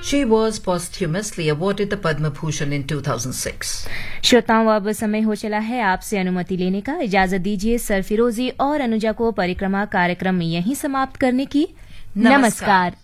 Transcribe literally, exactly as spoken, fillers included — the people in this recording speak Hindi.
She was posthumously awarded the Padma Bhushan in two thousand six. श्रोताओं, अब समय हो चला है आपसे अनुमति लेने का। इजाजत दीजिए सरफिरोजी और अनुजा को परिक्रमा कार्यक्रम यहीं समाप्त करने की। नमस्कार, नमस्कार।